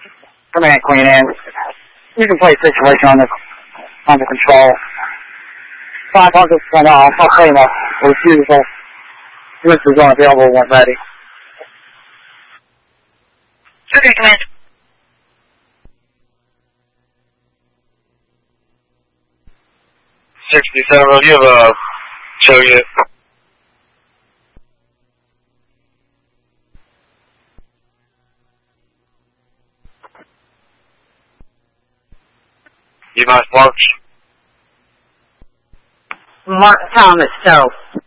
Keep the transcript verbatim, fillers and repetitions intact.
Command Queen Anne. You can play situation under, under control. five hundred percent off. I'll play enough. It was beautiful. This is unavailable when ready. Okay, Command. sixty-seven, do you have a show yet? You must march. Mark Thomas, so.